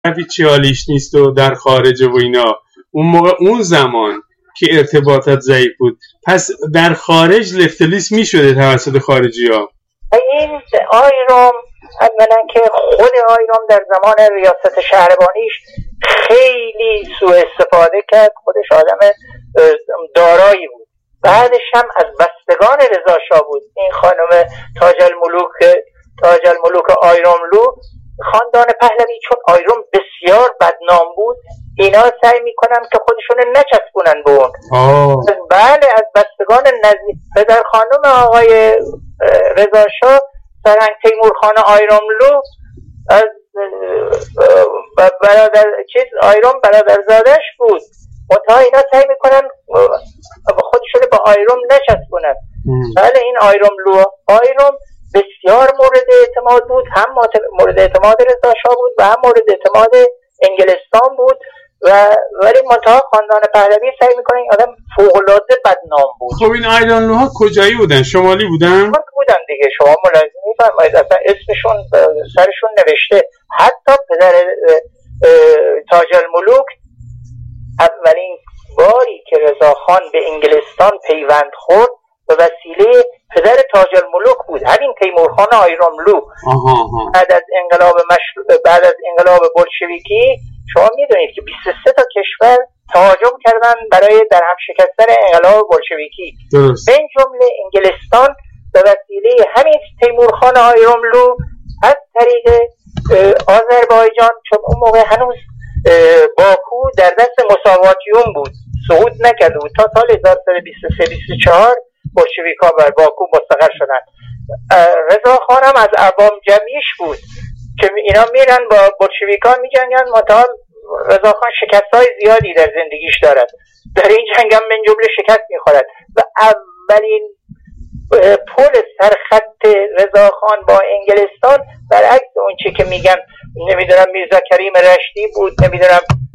هیچی حالیش نیست و در خارج و اینا، اون موقع اون زمان که ارتباطات ضعیف بود، پس در خارج لفتلیس می شده توسط خارجی ها. این آیرام اولا که خود آیرام در زمان ریاست شهربانیش خیلی سوء استفاده کرد، خودش آدم دارایی بود. بعدش هم از بستگان رضا شاه بود. این خانم تاج الملوک آیراملو، خاندان پهلوی، چون آیرام بسیار بدنام بود، اینا سعی میکنن که خودشون نچسبونن به اون. بله، از بستگان نزدیک پدر خانم آقای رضا شاه، سرهنگ تیمور خان آیراملو، از آیرام برادرزادش بود. منتها اینا سعی میکنن خودشون با آیرام نچسبونن. بله، این آیرام بسیار مورد اعتماد بود، هم مورد اعتماد رضا شاه بود و هم مورد اعتماد انگلستان بود. ولی منتها خاندان پهلوی سعی میکنن این آدم فوق‌العاده بدنام بود. خب این آیراملوها کجایی بودن؟ شمالی بودن؟ بودن دیگه، شما ملاحظه می‌فرمایید اصلا اسمشون سرشون نوشته. حتی پدر تاج الملوک اولین باری که رضاخان به انگلستان پیوند خورد به وسیله پدر تاج الملوک بود، همین تیمورخان آیراملو. بعد از انقلاب بولشویکی شما میدونید که 23 تا کشور تهاجم کردن برای در هم شکستن انقلاب بولشویکی، به این جمله انگلستان به وسیله همین تیمورخان آیراملو از طریق آذربایجان، چون اون موقع هنوز باکو در دست مساواتیون بود، صعود نکرده بود تا سال 1323-24 بولشویک‌ها بر باکو مستقر شدن. رضاخان هم از اعوام جمعیش بود که اینا میرن با بولشویک‌ها میجنگن. منتها رضاخان شکست‌های زیادی در زندگیش دارد، در این جنگ هم من جمله شکست میخورد و اولین پل سرخط رضاخان با انگلستان برعکس اون چی که میگن، نمیدونم میرزا کریم رشدی بود، نمیدونم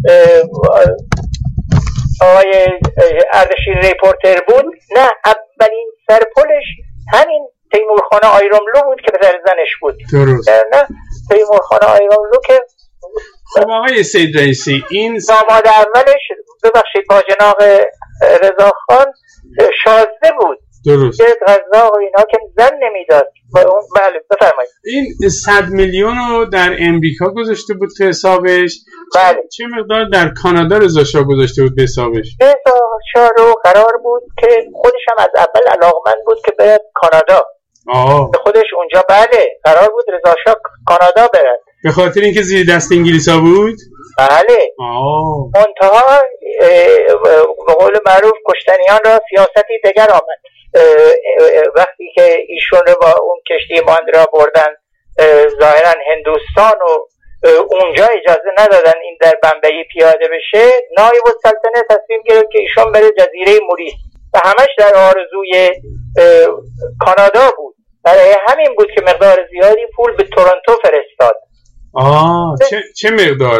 آقای اردشیر ریپورتر بود، نه، اولین سرپلش همین تیمورخان آیراملو بود که پدر زنش بود. درست. نه، تیمورخان آیراملو که خب آقای سید رئیسی، این داماد اولش ببخشید با جناق رضاخان شازده بود. درست. که غذا و اینا که زن نمیداد. بله بفرمایید. این 100 میلیون رو در امریکا گذاشته بود تو حسابش. بله. چه مقدار در کانادا رضا شاه گذاشته بود به حسابش؟ رضا شاه رو قرار بود که خودش هم از اول علاقمند بود که به کانادا. خودش اونجا بله قرار بود رضا شاه کانادا برد. به خاطر اینکه زیر دست انگلیسا بود؟ بله. منتها به قول معروف کشتنیان را سیاستی دگر آمد. وقتی که ایشون رو با اون کشتی ماندرا بردن ظاهرا هندوستان و اونجا اجازه ندادن این در بمبئی پیاده بشه، نایب السلطنه تصمیم گرفت که ایشون بره جزیره موریس و همش در آرزوی کانادا بود. برای همین بود که مقدار زیادی پول به تورنتو فرستاد. چه مقدار؟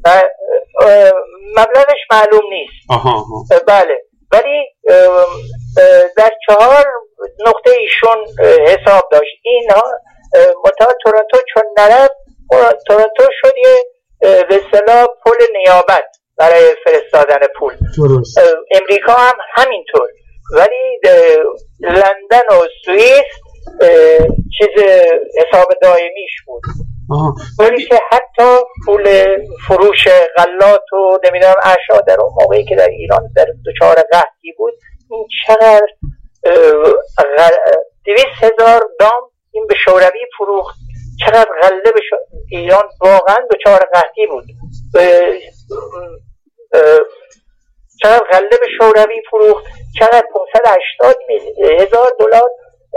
مبلغش معلوم نیست. بله، ولی در 4 نقطه ایشون حساب داشت. اینها متأ تورنتو چون نرفت، تورنتو شد یه به اصطلاح پل نیابت برای فرستادن پول. درست. امریکا هم همینطور، ولی لندن و سوئیس چیز حساب دائمیش بود. ولی که حتی پول فروش غلات و نمیدونم اشیا در اون موقعی که در ایران در دچار قحطی بود، این چقدر 200,000 دام این به شوروی فروخت، چقدر غله به ایران واقعا دچار قحطی بود، چقدر غله به شوروی فروخت، چقدر 580,000 دلار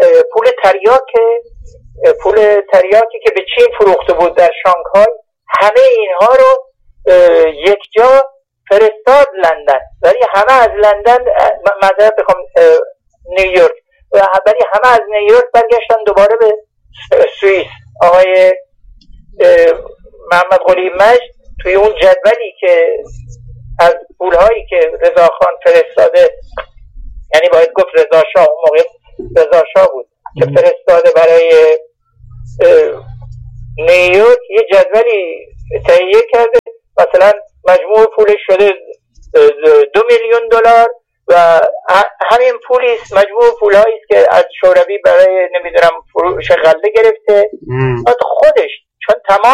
پول تریاکی که به چین فروخته بود در شانگهای. همه اینها رو یک جا فرستاد لندن، ولی همه از لندن معذرت بخوام نیویورک، ولی همه از نیویورک برگشتن دوباره به سوئیس. آقای محمد قلی مجد توی اون جدولی که از پولهایی که رضاخان فرستاده، یعنی باید گفت رضا شاه، اون موقع رضا شاه بود که فرستاده برای نیویورک، یه جدولی تهیه کرده، مثلا مجموع پولش شده 2 میلیون دلار و همین پولی است، مجموع پولایی است که از شوروی برای نمیدونم فروش غله گرفته. خودش چون تمام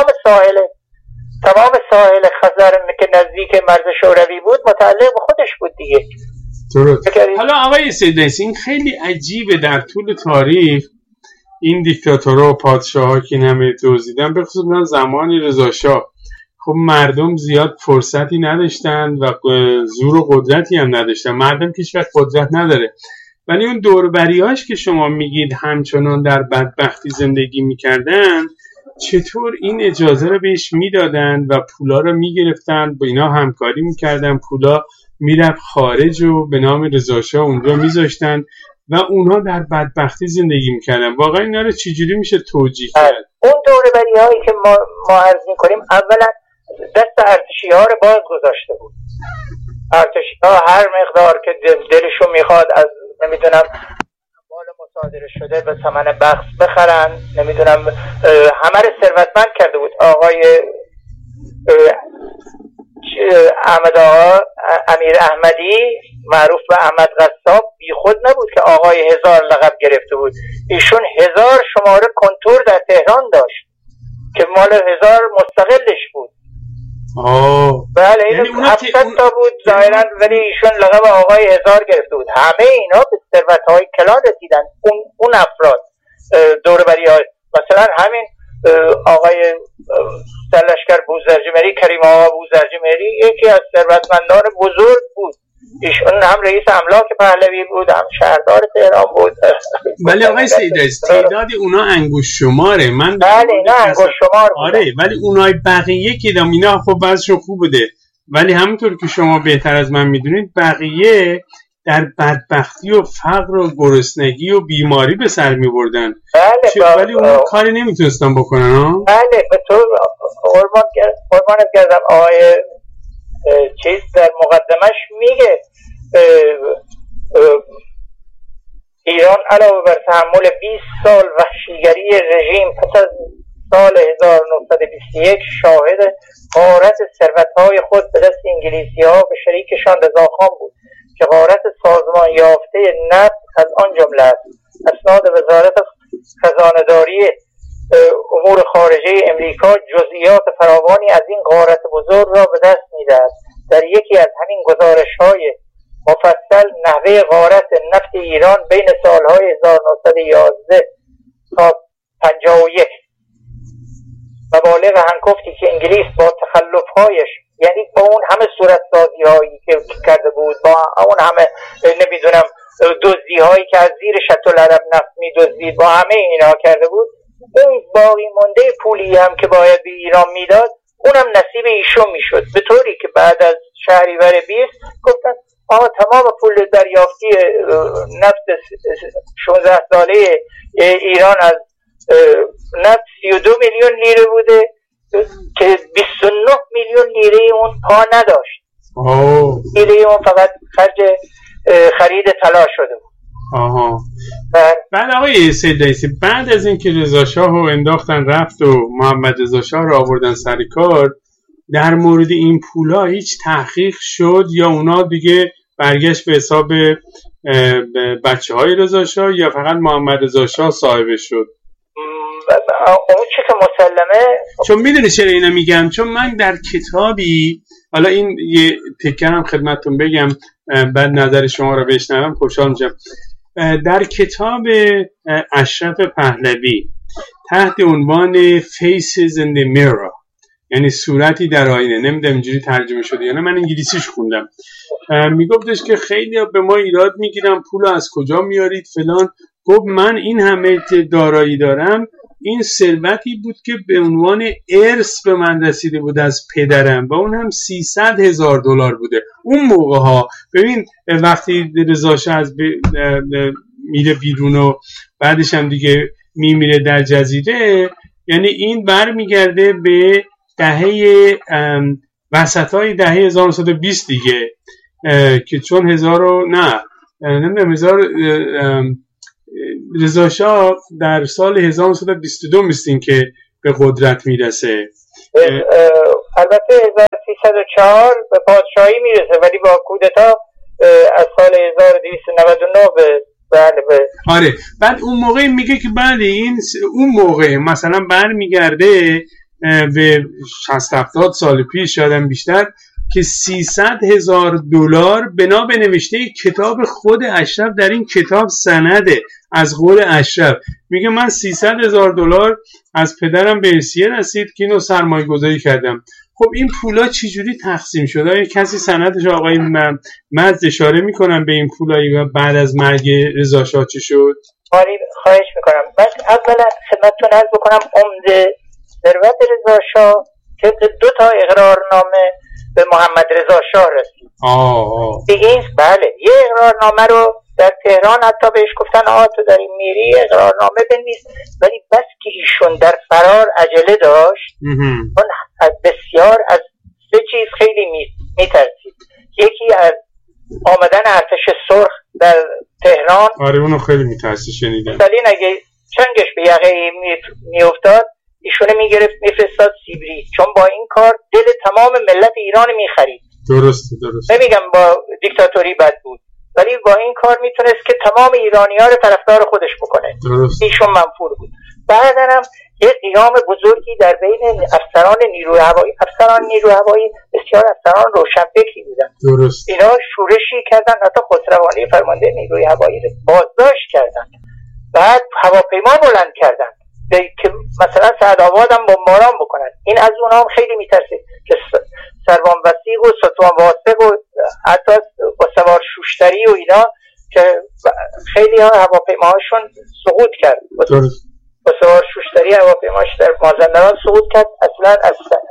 ساحل خزر که نزدیک مرز شوروی بود متعلق به خودش بود دیگه. حالا آقای سیدنیس، این خیلی عجیبه، در طول تاریخ این دیکتاتورها و پادشاه‌ها که همه دزدیدن، به خصوص من زمان رضا شاه، خب مردم زیاد فرصتی نداشتن و زور و قدرتی هم نداشتن. مردم که هیچ‌وقت قدرت نداره، ولی اون دوربریاش که شما میگید همچنان در بدبختی زندگی میکردن، چطور این اجازه رو بهش میدادن و پولا رو میگرفتن، با اینا همکاری میکردن، پولا میرفت خارج و به نام رضا شاه اونجا میذاشتن و اونها در بدبختی زندگی میکردن. واقعا اینا رو چجوری میشه توجیه کرد؟ اون دوربری‌هایی که ما عرض میکنیم اولا دست ارتشی‌ها رو باز گذاشته بود. ارتشی‌ها هر مقدار که دلشون میخواد از نمیدونم مال مصادره شده به ثمن بخس بخرن، نمیدونم همه رو ثروتمند کرده بود. آقای احمد آقا امیر احمدی معروف به احمد قصاب بی خود نبود که آقای 1000 لقب گرفته بود. ایشون 1000 شماره کنتور در تهران داشت که مال 1000 مستقلش بود. بله این 700 تا بود ظاهرا، ولی ایشون لقب آقای 1000 گرفته بود. همه اینا به ثروت‌های کلان رسیدن. اون افراد دوربری‌ها، مثلا همین آقای سرلشکر بوزرجمهری، کریم آقا بوزرجمهری، یکی از ثروتمندان بزرگ بود. ایشون هم رئیس املاک پهلوی بود، هم شهردار تهران بود. ولی آقای سیدنیس تعداد اونا انگوش شماره. من بله اینا انگوش شمار بود. آره، ولی اونای بقیه که اینا خب بعضشون خوب بوده، ولی همونطور که شما بهتر از من میدونید بقیه در بدبختی و فقر و گرسنگی و بیماری به سر میبردن. بله ولی اونا کاری نمیتونستن بکنن ها؟ بله به طور قربانت کردم. آقای چیز در مقدمش میگه ایران علاوه بر تحمل 20 سال وحشیگری رژیم پس از سال 1921 شاهد غارت ثروت‌های خود به دست انگلیسی‌ها به شریکشان رضاخان بود که غارت سازمان یافته نفت از آن جمله است. اسناد وزارت خزانه‌داری امور خارجه امریکا جزئیات فراوانی از این غارت بزرگ را به دست می‌دهد. در یکی از همین گزارش‌های مفصل نحوه غارت نفت ایران بین سالهای 1911 تا 51 مبالغ هنگفتی که انگلیس با تخلف‌هایش، یعنی با اون همه صورتسازی‌هایی که کرده بود، با اون همه نمیدونم دزدی‌هایی که از زیر شط العرب نفت می‌دزدید، با همه اینا کرده بود، اون باقی مونده پولی هم که باید به ایران میداد اونم نصیب ایشون میشد، به طوری که بعد از شهریور 20 گفتن تمام پول دریافتی نفت 16 ساله ایران از نفت 32 میلیون لیره بوده که 29 میلیون لیره اون پا نداشت. لیره اون فقط خرج خرید طلا شده بود. بعد آقای سیدنیس، بعد از اینکه رضا شاه رو انداختن رفت و محمد رضا شاه رو آوردن سر کار، در مورد این پولا هیچ تحقیق شد یا اونا دیگه برگشت به حساب بچه های رضا شاه یا فقط محمد رضا شاه صاحبش شد؟ اون چی که مسلمه، چون میدونی چرا اینو میگم، چون من در کتابی، حالا این یه تکه هم خدمتتون بگم بعد نظر شما رو بشنوم خوشحال میشم. در کتاب اشرف پهلوی تحت عنوان Faces in the Mirror، یعنی صورتی در آینه، نمیدونم اینجوری ترجمه شده یا نه، من انگلیسیش خوندم، میگفتش که خیلی به ما ایراد میگیرن پول از کجا میارید فلان. گفت من این همه دارایی دارم، این ثروتی بود که به عنوان ارث به من رسیده بود از پدرم و اون هم $300,000 بوده اون موقع ها. ببین وقتی رضا شاه از میره بیرون و بعدش هم دیگه میمیره در جزیره، یعنی این برمیگرده به دهه وسطای دهه 1920 دیگه، که چون رضا شاه در سال 1922 میستین که به قدرت میرسه. البته 1304 به پادشاهی میرسه، ولی با کودتا از سال 1299 به آره. بعد اون موقع میگه که بعد اون موقع مثلا برمیگرده به 60-70 سال پیش، شاید بیشتر، که $300,000 بنا به نوشته کتاب خود اشرف در این کتاب سنده از قول اشرف. میگه من $300,000 از پدرم به ارثیه رسید که اینو سرمایه گذاری کردم. خب این پولا چجوری تقسیم شده؟ آیا کسی سندش آقای مزد اشاره میکنم به این پولایی بعد از مرگ رضا شاه چی شد؟ خواهش میکنم. بس اولا خدمتتون عرض بکنم عمده ثروت رضا شاه طبق 2 اقرارنامه به محمد رضا شاه رسید. دیگه بله، یه اقرارنامه رو در تهران حتی بهش گفتن تو در این میری اقرارنامه بنویس، ولی بس که ایشون در فرار عجله داشت اون بسیار از 3 چیز خیلی میترسید. یکی از آمدن ارتش سرخ در تهران. آره اونو خیلی میترسی شنیدم. مثلا اگه چنگش به یقه میافتاد ایشونه میگرفت میفرستاد سیبری، چون با این کار دل تمام ملت ایران میخرید. درسته. نمیگم با دیکتاتوری بد بود، ولی با این کار میتونست که تمام ایرانی‌ها رو طرفدار خودش بکنه. ایشون منفور بود. بعدن هم یه قیام بزرگی در بین افسران نیروی هوایی بسیار افسران روشنفکری بودن. درست. اینا شورشی کردن، حتی خسروانی فرمانده نیروی هوایی رو بازداشت کردن. بعد هواپیما بلند کردن که مثلا سعدآباد هم بمباران بکنن. این از اونها هم خیلی میترسید که سروان وثیق و ستوان واسق و حتی با سوار شوشتری و اینا که خیلی ها هواپیماهاشون سقوط کرد. با سوار شوشتری هواپیماش در مازندران سقوط کرد. اصلا از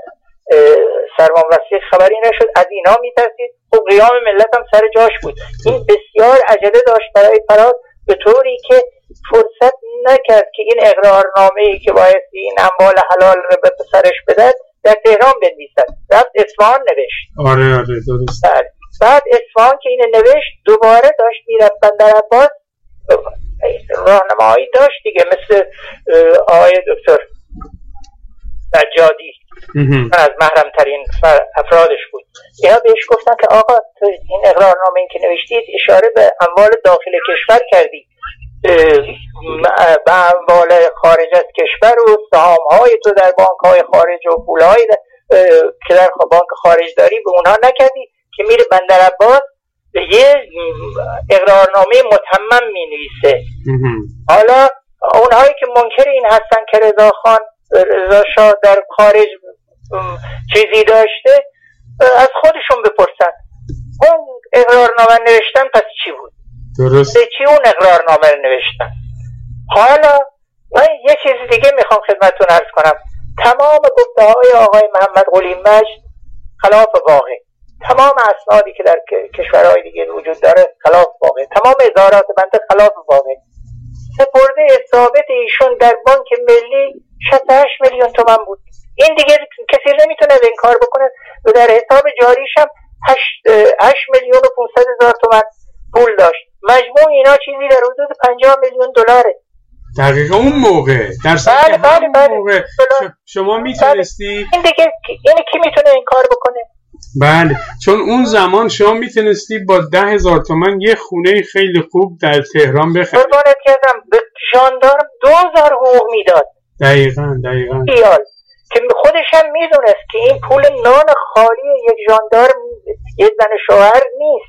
سروان وثیق خبری نشد. از اینا میترسید. خب قیام ملت هم سر جاش بود. این بسیار عجله داشت برای فرار، به طوری که فرصت نکرد که این اقرارنامه‌ای که بایستی این اموال حلال رو به پسرش بدهد در تهران بنویسد. رفت اصفهان نوشت. آره درست. بعد اصفهان که اینو نوشت دوباره داشت میرفت بندرعباس، راهنمایی داشت دیگه، مثل آقای دکتر سجادی از محرم ترین افرادش بود. اینا بهش گفتن که آقا تو این اقرارنامه‌ای که نوشتید اشاره به اموال داخل کشور کردی، به اموال خارج از کشور و سهام‌های تو در بانک‌های خارج و پول‌های که در بانک خارج داری به اونها نکردی، که میره بندرعباس یه اقرارنامه متمم می‌نویسه. حالا اونهایی که منکر این هستن که رضا شاه در خارج چیزی داشته، از خودشون بپرسن اون اقرارنامه نوشتن پس چی بود؟ درست. چی اون اقرارنامه رو نوشتن؟ حالا من یه چیز دیگه میخوام خدمتتون عرض کنم. تمام گفته‌های آقای محمد قلی مجد خلاف واقع، تمام اسنادی که در کشورهای دیگه وجود داره خلاف واقع، تمام ادارات بنده خلاف واقع. سپرده ثابت ایشون در بانک ملی 68 میلیون تومان بود. این دیگه کسی نمیتونه این کار بکنه. و در حساب جاریش هم 8,500,000 تومان پول داشت. مجموع اینا چیزی در حدود 50 میلیون دلاره. دقیقا اون موقع در سال موقع شما میتونستی این دیگه یعنی کی میتونه این کار بکنه؟ بله، چون اون زمان شما میتونستی با 10,000 تومان یه خونه خیلی خوب در تهران بخری. قربانت کردم به ژاندارم 2,000 حقوق میداد. دقیقاً ایال که خودش هم میدونست که این پول نان خالی یک ژاندارم یک زن شوهر نیست.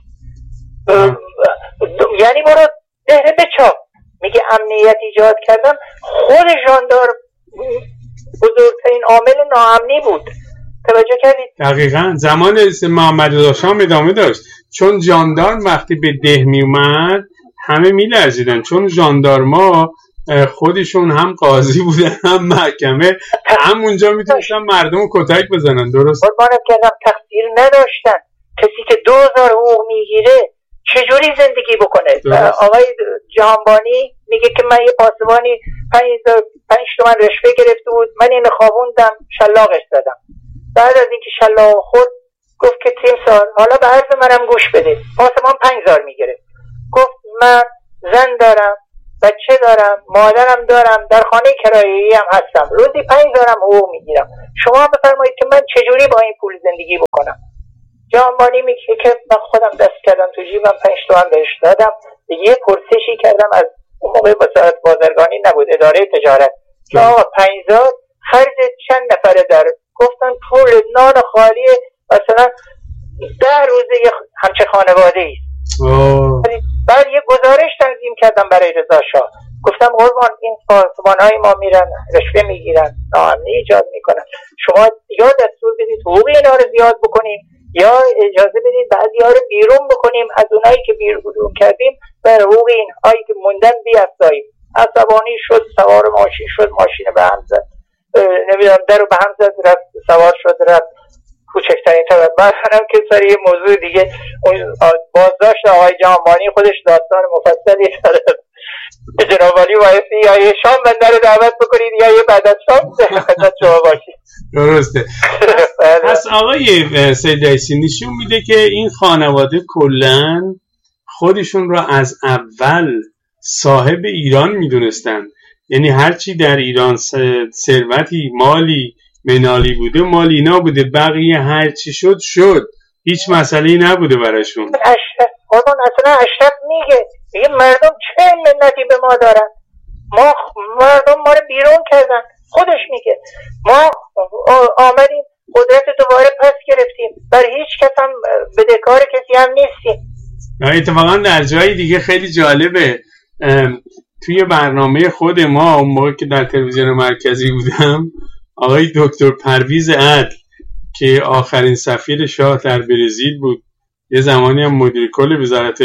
یعنی برو دهره بچاپ. میگه امنیت ایجاد کردن. خود ژاندارم بزرگترین عامل ناامنی بود. توجه کردید؟ دقیقاً زمان محمد رضا شاه ادامه داشت، چون ژاندارم وقتی به ده می اومد همه میلرزیدن، چون ژاندارما خودشون هم قاضی بودن هم محکمه، همونجا میتونستن مردم رو کتک بزنن. درست. قربانت کردم تقصیر نداشتن. کسی که 2,000 حقوق میگیره چجوری زندگی بکنه؟ آقای جهانبانی میگه که من یه پاسبانی 5 تومن رشوه گرفته بود، من اینو خوابوندم شلاقش زدم. بعد از اینکه شلاق خورد گفت که تیم سال حالا به عرض منم گوش بده. پاسبان 5,000 میگیره. گفت من زن دارم، بچه دارم، مادرم دارم، در خانه کرایه‌ای هم هستم، روزی 5 دارم حقوق میگیرم. شما بفرمایید که من چجوری با این پول زندگی بکنم؟ جانبانی میگه که من خودم دست کردم تو جیبم 5 تومن بهش دادم. یه پرسشی کردم از اون موقع وزارت بازرگانی نبود، اداره تجارت، که آقا 5000 خرج چند نفره داره؟ گفتن پول نان خالی مثلا 10 روزه همچه خانواده ای. بعد یه گزارش تنظیم کردم برای رضا شاه، گفتم قربان این پاسبان‌های ما میرن رشوه میگیرن، ناامنی ایجاد میکنن، شما یا دستور بدید حقوق اینا رو زیاد بکنیم یا اجازه بدید بعضی‌ها رو بیرون بکنیم، از اونایی که بیرون کردیم به حقوق این هایی که موندن بیافزاییم. عصبانی شد، سوار ماشین شد، ماشین به هم زد، نمیدونم در رو به هم زد، رفت سوار شد رفت کوچکترین طرف. بعد هم که سر یه موضوع دیگه بازداشت آقای جهانبانی خودش داستان مفصلی داره. جناب عالی بایستی یا یه شام بنده رو دعوت بکنید یا یه بعد از شام خدمت شما باشید. درسته. پس آقای سید رئیسی نشون میده که این خانواده کلن خودشون را از اول صاحب ایران میدونستن، یعنی هرچی در ایران ثروتی مالی منالی بوده مال اینا بوده، بقیه هرچی شد هیچ مسئله‌ای نبوده براشون. اصلا اشرف میگه مردم چه منتی به ما دارن، مردم ما رو بیرون کردن. خودش میگه ما آمدیم قدرت دوباره پس گرفتیم، بر هیچ کس هم بدهکار کسی هم نیستیم. اتفاقا در جای دیگه خیلی جالبه، توی برنامه خود ما اون موقع که در تلویزیون مرکزی بودم، آقای دکتر پرویز عدل که آخرین سفیر شاه در برزیل بود، یه زمانی هم مدیر کل وزارت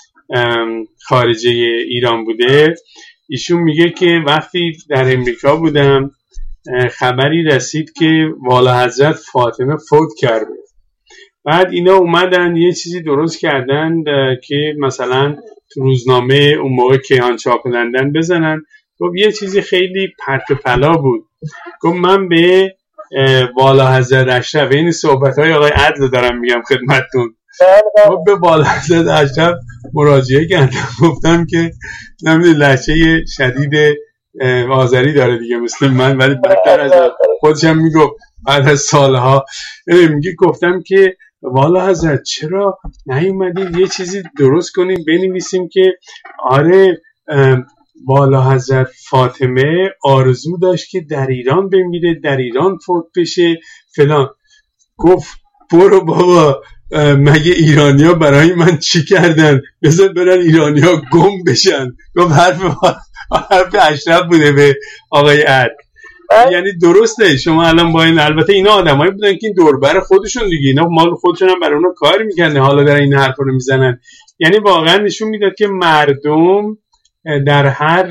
خارجه ایران بوده، ایشون میگه که وقتی در امریکا بودم خبری رسید که والا حضرت فاطمه فوت کرده. بعد اینا اومدن یه چیزی درست کردن که مثلا تو روزنامه اون موقع کیهان چاپ لندن بزنن. گفت یه چیزی خیلی پرت و پلا بود. گفت من به والا حضرت اشرف، این صحبت‌های آقای عدل دارم میگم خدمتتون، گفت به والا حضرت اشرف مراجعه کردم، گفتم که نمیدونم لهجه شدید آذری داره دیگه مثل من، ولی بدتر از خودشم میگفت بعد از سالها میگه گفتم که والا حضرت چرا نیومدید یه چیزی درست کنیم بنویسیم که آره والا حضرت فاطمه آرزو داشت که در ایران بمیره، در ایران فوت بشه فلان. گفت برو بابا، مگه ایرانیا برای من چی کردن؟ بذار برن ایرانیا گم بشن. گفت حرف اشرف بوده به آقای عدل. یعنی درسته شما الان با این، البته اینا آدمایی بودن که این دوربر خودشون دیگه، اینا مال خودشون هم برای اونا کار میکنه، حالا در این حرفا رو میزنن. یعنی واقعا نشون میداد که مردم در هر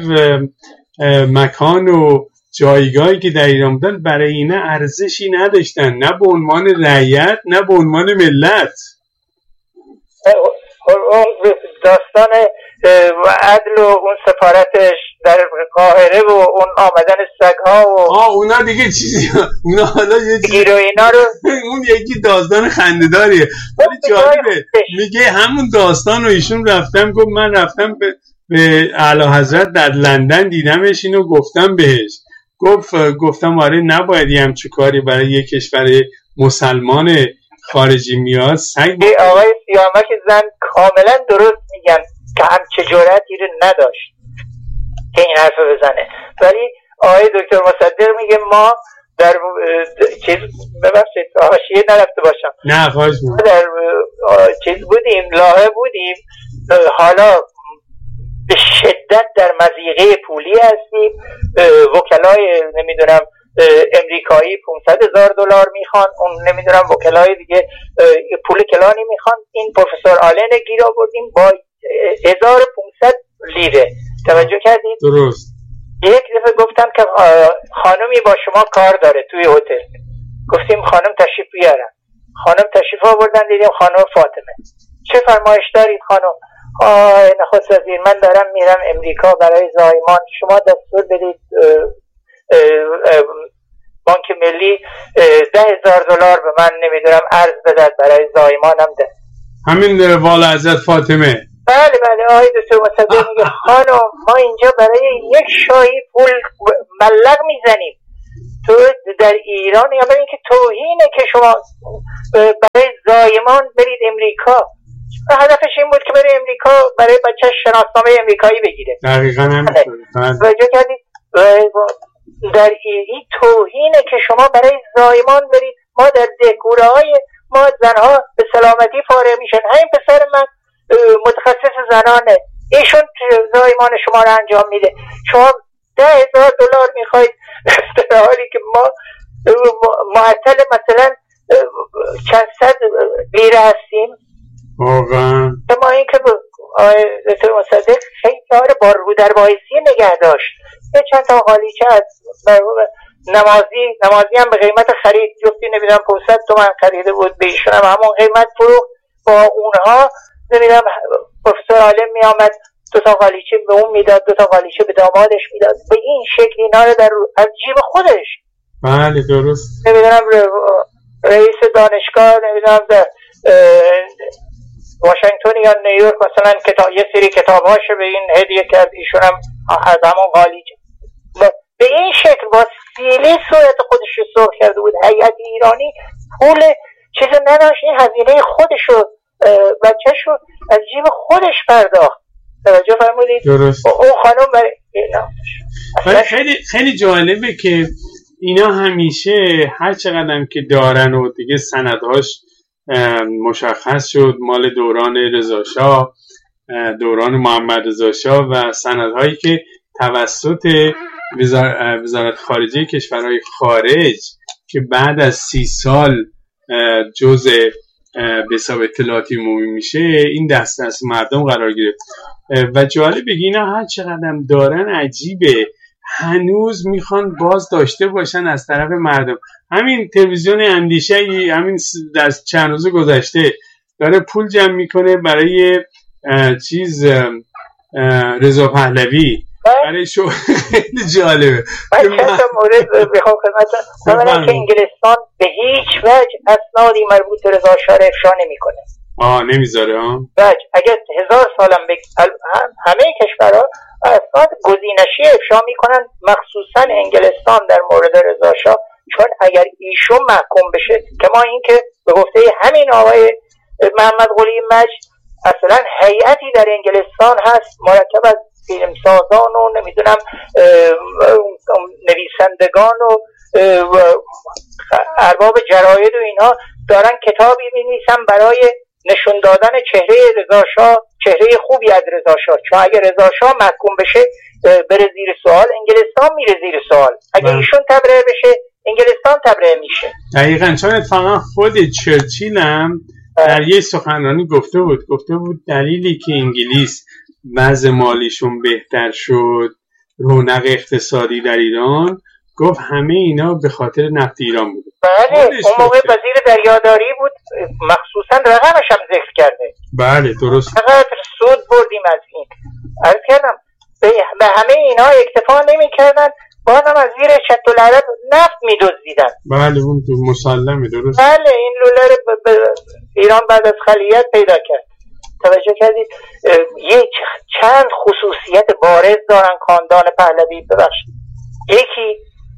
مکان و جایگاهی که در ایران بودن برای اینا ارزشی نداشتن، نه به عنوان رعیت نه به عنوان ملت. داستان عدل و اون سفارتش در قاهره و اون آمدن سگ‌ها و اونا دیگه چیزی، اونا حالا یه چیزی گیر و اینا رو اون یکی داستان خنده‌داریه، ولی جالبه میگه همون داستان رو ایشون رفتم، گفت من رفتم به اعلی حضرت در لندن دیدمش، اینو گفتم بهش، گفتم آره نباید یه همچه کاری برای یه کشور مسلمان خارجی میاد. آقای سیامک زن کاملا درست میگن که همچه جرأتی رو نداشت که این حرف بزنه، ولی آقای دکتر مصدق میگه ما در چیز ببخشید حاشیه نرفته باشم، نه خواهش می‌کنم، در چیز بودیم، لاهه بودیم، حالا به شدت در مضیقه پولی هستیم، وکلای نمیدونم امریکایی $500,000 میخوان، اون نمیدونم وکلای دیگه پول کلانی میخوان، این پروفسور آلن گیر آوردیم با 1500 لیره. توجه کردید؟ درست. یک دفعه گفتم که خانمی با شما کار داره توی هتل، گفتیم خانم تشریف بیارن، خانم تشریف آوردن، دیدیم خانم فاطمه. چه فرمایش دارید خانم؟ نخست وزیر من دارم میرم امریکا برای زایمان، شما دستور بدید بانک ملی $10,000 به من نمیدونم ارز بدد برای زایمانم ده. همین والا حضرت فاطمه. بله آقای دکتر مصدق میگه خانم ما اینجا برای یک شاهی پول مبلغ میزنیم، تو در ایران یا برای اینکه توهینه که شما برای زایمان برید امریکا. هدفش این بود که برای امریکا برای بچه‌ش شناسنامه امریکایی بگیره. دقیقاً همینطوره. توجه کردید؟ در این توهینه که شما برای زایمان برید. ما در دهکوره‌های ما زنها به سلامتی فارغ میشن. همین پسر من متخصص زنانه، ایشون زایمان شما رو انجام میده، شما $10,000 میخواید در حالی که ما معطل مثلا چند صد لیره هستیم. واقعا ما این که دکتر مصدق خیلی کار با رو در بایسی نگه داشت. یه چند تا قالیچه از نمازی هم به قیمت خرید، جفتی نمیدونم 500 تومن خریده بود، به ایشون هم همون قیمت فروخت. با اونها نمیدونم پروفسور عالم میامد 2 تا قالیچه به اون میداد، 2 تا قالیچه به دامادش میداد. به این شکل اینا رو از جیب خودش. بله درست. نمیدونم رئیس دانشگاه نمیدونم در واشنگتن یا نیویورک مثلا یه سری کتاب‌هاش به این هدیه کرد، ایشون هم از همون قالیچه. به این شکل با سیلی صورت خودش رو سرخ کرده بود. هیئت ایرانی پول چیز نداشت، این هزینه خودش رو بچه‌ش رو از جیب خودش پرداخت. توجه فرمودید؟ درست. اون خانم ولی خیلی جالبه که اینا همیشه هر چقدر که دارن و دیگه سندهاش مشخص شد مال دوران رضاشاه، دوران محمد رضاشاه و سندهایی که توسط وزارت خارجه کشورهای خارج که بعد از 30 سال جزء به حساب اطلاعاتی عمومی میشه این دست مردم قرار گرفت. و جالب بگی اینا هر چقدر دارن عجیبه، هنوز میخوان باز داشته باشن از طرف مردم. همین تلویزیون اندیشه همین در چند روز گذشته داره پول جمع میکنه برای رضا پهلوی، برای شو. خیلی جالبه. من چند تا مورد بخوام خدمتتون که انگلستان به هیچ وجه اسنادی مربوط به رضا شاه افشا نمیکنه. نمیذاره اگر 1000 سالم همه کشورها اسناد گزینشی افشا میکنن، مخصوصا انگلستان در مورد رضا شاه، چون اگر ایشون محکوم بشه که ما این که به گفته همین آقای محمد قلی مجد اصلا هیئتی در انگلستان هست مرکب از فیلمسازان و نمیدونم نویسندگان و ارباب جراید و اینها دارن کتابی می‌نویسن برای نشون دادن چهره رضا شاه، چهره خوبی از رضا شاه. چون اگه رضا شاه محکوم بشه بره زیر سوال، انگلستان میره زیر سوال. اگه ایشون تبرئه بشه انگلستان تبرئه میشه. دقیقاً. چون اتفاقا خود چرچیل هم در یک سخنرانی گفته بود دلیلی که انگلیس وضع مالیشون بهتر شد، رونق اقتصادی در ایران، گفت همه اینا به خاطر نفت ایران بود. بله اون موقع وزیر دریاداری بود، مخصوصا رقمش هم ذکر کرده. بله درست. چقدر سود بردیم از این. عرض کردم به همه اینا اکتفا نمی کردن، بازم از زیر شط العرب نفت می دزدیدن. بله اون مسلمه. درست. بله این لوله ایران بعد از خلیت پیدا کرد. توجه کردید؟ چند خصوصیت بارز دارن خاندان پهلوی. ببخشید یکی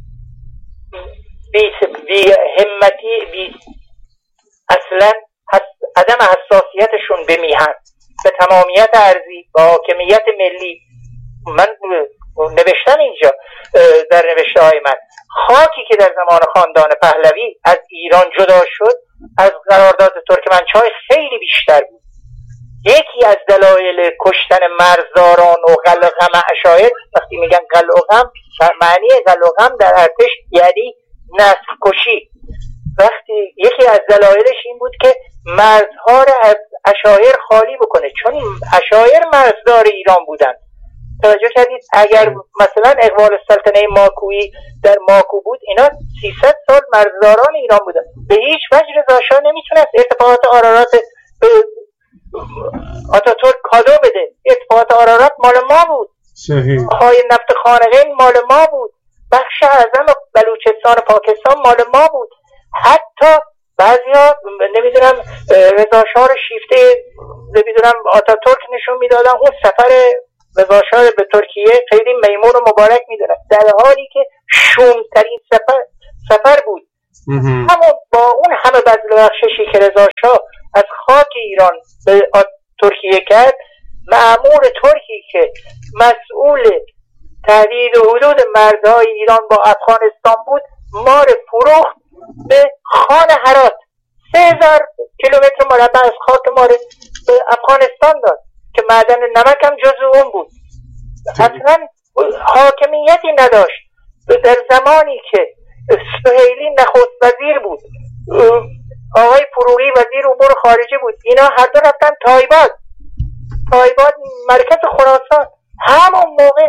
بی همتی، اصلا عدم حساسیتشون به میهن، به تمامیت ارضی، به حاکمیت ملی. من نوشتم اینجا در نوشته های من خاکی که در زمان خاندان پهلوی از ایران جدا شد از قرارداد ترکمنچای خیلی بیشتر بود. یکی از دلایل کشتن مرزداران و قلع و غم عشایر، وقتی میگن قلع و غم معنی قلع و غم در ارتش یعنی نسل کشی. وقتی یکی از دلایلش این بود که مرزها را از عشایر خالی بکنه، چون عشایر مرزدار ایران بودن. توجه کردید؟ اگر مثلا اقبال السلطنه ماکویی در ماکو بود، اینا 300 سال مرزداران ایران بودن. به هیچ وجه رضا شاه نمیتونست ارتفاعات آرارات آتاتورک کادو بده. ارتفاعات آرارات مال ما بود. صحیح. های نفت خانقین مال ما بود. بخش اعظم بلوچستان پاکستان مال ما بود. حتی بعضیا نمیدونم رضا شاه رو شیفته نمیدونم آتاتورک نشون میدادن، اون سفر رضا شاه به ترکیه خیلی میمون و مبارک میدونن، در حالی که شومترین سفر بود. اما با اون همه بذل و بخششی که رضا شاه از خاک ایران به ترکیه کرد، مأمور ترکی که مسئول تهدید حدود مرزهای ایران با افغانستان بود، ما رو فروخت به خان هرات. 3000 کیلومتر مربع از خاک ما رو به افغانستان داد که معدن نمک هم جزو اون بود. اصلا حاکمیتی نداشت. در زمانی که سهیلی نخست وزیر بود، آقای فروغی وزیر امور خارجه بود، اینا هر دو رفتن تایباد مرکز خراسان. همون موقع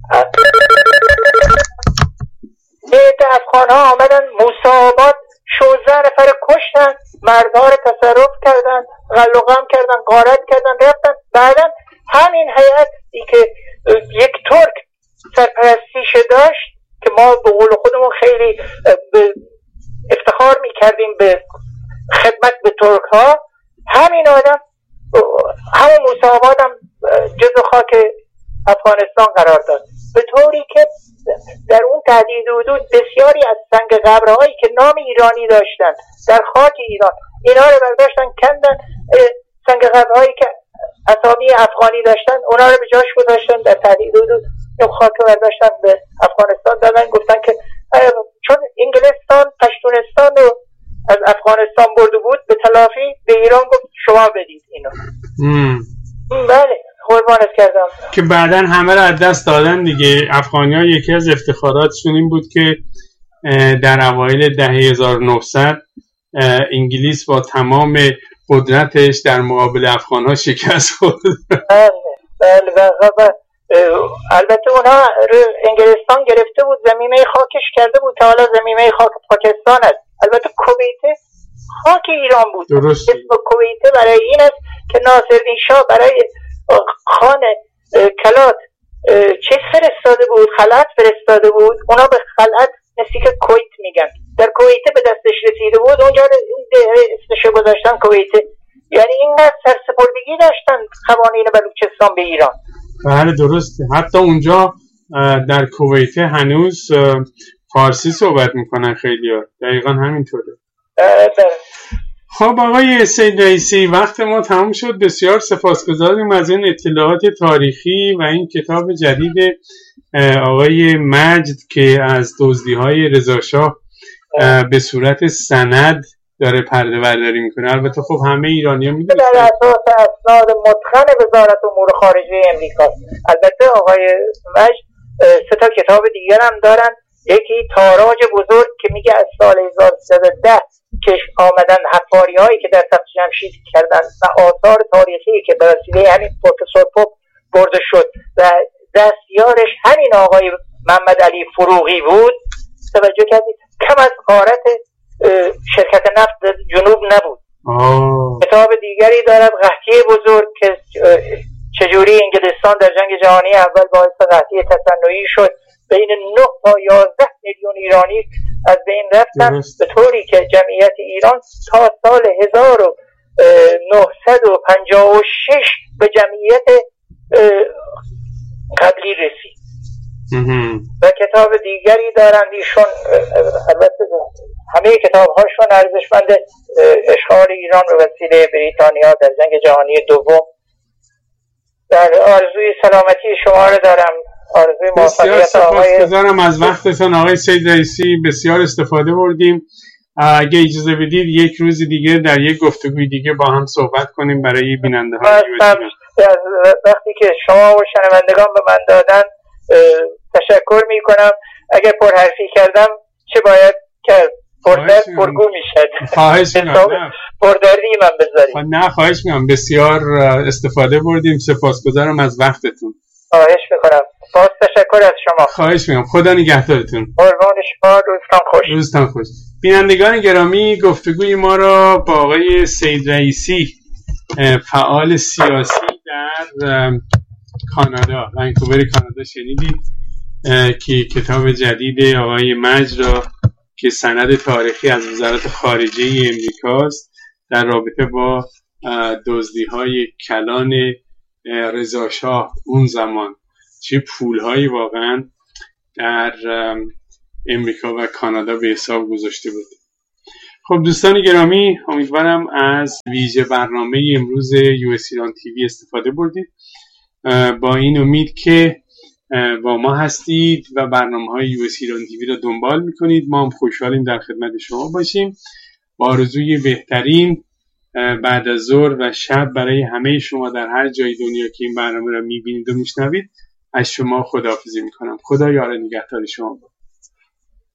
افغان ها آمدن موسی 16 نفر کشتن، مردها رو تصرف کردن، غل و غم کردن، غارت کردن، رفتن. بعدا همین هیئتی که یک ترک سرپرستیش داشت که ما به قول خودمون خیلی افتخار میکردیم به خدمت به ترک ها، همین آدم همون موسی هم جزو خاک افغانستان قرار داد، به طوری که در اون تهدید حدود بسیاری از سنگ قبرهایی که نام ایرانی داشتن در خاک ایران، اینا رو برداشتن کندن. سنگ قبرهایی که اسامی افغانی داشتن اونا رو به جاش گذاشتن، در تهدید حدود خاک رو برداشتن به افغانستان دادن. گفتن که چون انگلستان پشتونستان رو از افغانستان برده بود، به تلافی به ایران گفت شما بدید اینو. بله قربانت کردم. که بعداً همه رو از دست دادن دیگه. افغانی‌ها یکی از افتخاراتشون این بود که در اوایل دهه 1900 انگلیس با تمام قدرتش در مقابل افغان‌ها شکست خورد. بله. البته اونها انگلستان گرفته بود، زمینه خاکش کرده بود تا حالا زمینه خاک پاکستان است. البته کویت خاک ایران بود. درست. اسم کویت برای این است که ناصرالدین شاه برای خان کلات چیز فرستاده بود، خلعت فرستاده بود. اونا به خلعت نزدیک کویت میگن. در کویت به دستش رسیده بود، اونجا اسمش گذاشتن کویت. یعنی اینقدر سرسپردگی داشتن قوانین بلوچستان به ایران. بله درسته. حتی اونجا در کویت هنوز فارسی صحبت میکنن خیلی‌ها. دقیقاً همینطوره. خب آقای سید رئیسی، وقت ما تموم شد. بسیار سپاسگزاریم از این اطلاعات تاریخی و این کتاب جدید آقای مجد که از دزدی‌های رضا شاه به صورت سند داره پرده برداری میکنه. البته خب همه ایرانی‌ها میدونن در اساس اسناد متقن وزارت امور خارجه امریکا. البته آقای مجد 3 کتاب دیگر هم دارن. یکی تاراج بزرگ که میگه از سال 1310 که آمدن حفاری هایی که در تخت جمشید کردن و آثار تاریخی که به وسیله همین پروفسور پوپ برده شد و دستیارش همین آقای محمد علی فروغی بود، توجه کردید کم از غارت شرکت نفت جنوب نبود. کتاب دیگری دارد قحطی بزرگ که چجوری انگلستان در جنگ جهانی اول باعث قحطی تصنعی شد، بین 9 تا 11 میلیون ایرانی از بین رفتن، به طوری که جمعیت ایران تا سال 1956 به جمعیت قبلی رسید. و کتاب دیگری دارند ایشون، البته همه کتاب هاشون ارزشمند، اشغال ایران به وسیله بریتانیا در جنگ جهانی دوم. در آرزوی سلامتی شما رو دارم، آرزوی موفقیت. سپاسگزارم از وقتتون آقای سید رئیسی، بسیار استفاده بردیم. اگه اجازه بدید یک روز دیگه در یک گفتگوی دیگه با هم صحبت کنیم برای بیننده ها. وقتی که شما و شنوندگان به من دادن تشکر می کنم. اگر پرحرفی کردم چه باید کرد؟ پردرد پرگو می شد. خواهش میکنم پردردی من بذارید. نه خواهش میکنم، بسیار استفاده بردیم. سپاسگزارم از وقتتون. خواهش میکنم. باز تشکر از شما. خواهش میکنم. خدا نگهدارتون. قربان شما. روزتان خوش. روزتان خوش. بینندگان گرامی، گفتگوی ما را با آقای سید رئیسی، فعال سیاسی در کانادا، ونکوور کانادا شنیدید که کتاب جدید آقای مجد را که سند تاریخی از وزارت خارجه امریکاست در رابطه با دزدی‌های کلان رضا شاه اون زمان، چه پول‌هایی واقعا در امریکا و کانادا به حساب گذاشته بود. خب دوستان گرامی، امیدوارم از ویژه برنامه امروز US ایران تیوی استفاده بردید. با این امید که با ما هستید و برنامه‌های US ایران تیوی رو دنبال می‌کنید. ما هم خوشحالیم در خدمت شما باشیم. با آرزوی بهترین بعد از ظهر و شب برای همه شما در هر جای دنیا که این برنامه رو می‌بینید و می‌شنوید، از شما خداحافظی می‌کنم. خدا یار نگهدار شما باشد.